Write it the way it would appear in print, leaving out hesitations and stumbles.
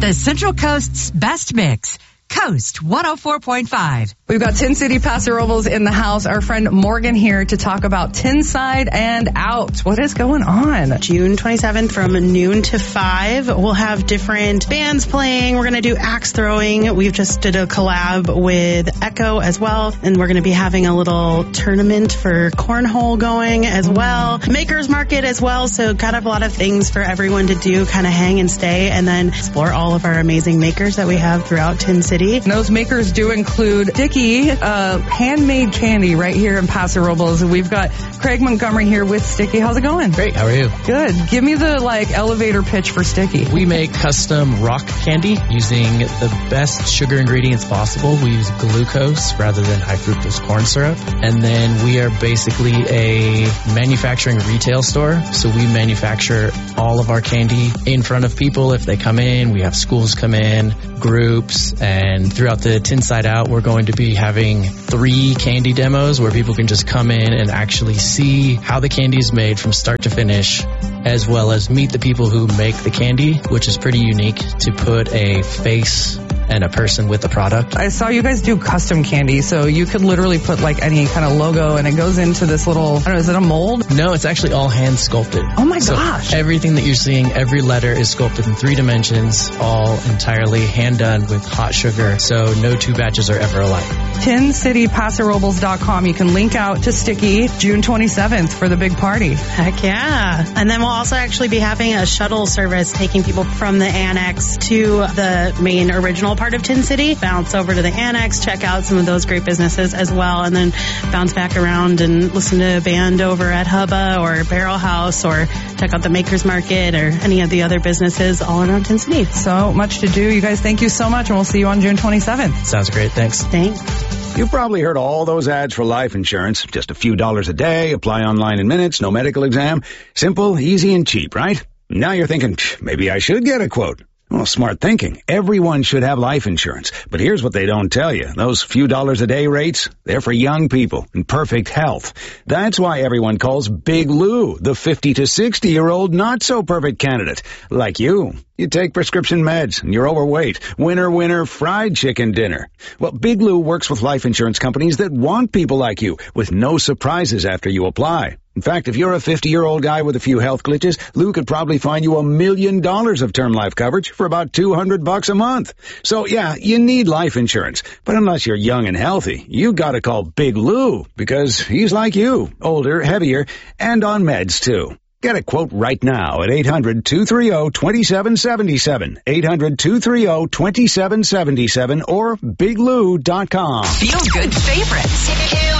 The Central Coast's best mix. Coast 104.5. We've got Tin City Paso Robles in the house. Our friend Morgan here to talk about Tinside and Out. What is going on? June 27th from noon to 5. We'll have different bands playing. We're going to do axe throwing. We've just did a collab with Echo as well. And we're going to be having a little tournament for cornhole going as well. Makers Market as well. So kind of a lot of things for everyone to do, kind of hang and stay and then explore all of our amazing makers that we have throughout Tin City. And those makers do include Sticky, handmade candy right here in Paso Robles. We've got Craig Montgomery here with Sticky. How's it going? Great. How are you? Good. Give me the elevator pitch for Sticky. We make custom rock candy using the best sugar ingredients possible. We use glucose rather than high fructose corn syrup. And then we are basically a manufacturing retail store. So we manufacture all of our candy in front of people if they come in. We have schools come in, groups, and throughout the Tinside Out, we're going to be having 3 candy demos where people can just come in and actually see how the candy is made from start to finish, as well as meet the people who make the candy, which is pretty unique to put a face and a person with the product. I saw you guys do custom candy, so you could literally put like any kind of logo and it goes into this little, I don't know, is it a mold? No, it's actually all hand sculpted. Oh my gosh. Everything that you're seeing, every letter is sculpted in 3 dimensions, all entirely hand done with hot sugar, so no 2 batches are ever alike. TinCityPasoRobles.com. You can link out to Sticky June 27th for the big party. Heck yeah. And then we'll also actually be having a shuttle service taking people from the annex to the main original part of Tin City, bounce over to the annex, check out some of those great businesses as well, and then bounce back around and listen to a band over at Hubba or Barrel House or check out the Makers Market or any of the other businesses all around Tin City. So much to do. You guys, thank you so much, and we'll see you on June 27th. Sounds great. Thanks. Thanks. You've probably heard all those ads for life insurance. Just a few dollars a day, apply online in minutes, no medical exam. Simple, easy, and cheap, right? Now you're thinking, maybe I should get a quote. Well, smart thinking. Everyone should have life insurance. But here's what they don't tell you. Those few dollars a day rates, they're for young people in perfect health. That's why everyone calls Big Lou the 50 to 60-year-old not-so-perfect candidate. Like you. You take prescription meds and you're overweight. Winner, fried chicken dinner. Well, Big Lou works with life insurance companies that want people like you with no surprises after you apply. In fact, if you're a 50-year-old guy with a few health glitches, Lou could probably find you $1 million of term life coverage for about $200 a month. So yeah, you need life insurance. But unless you're young and healthy, you gotta call Big Lou because he's like you, older, heavier, and on meds too. Get a quote right now at 800-230-2777, 800-230-2777, or biglou.com. Feel good favorites.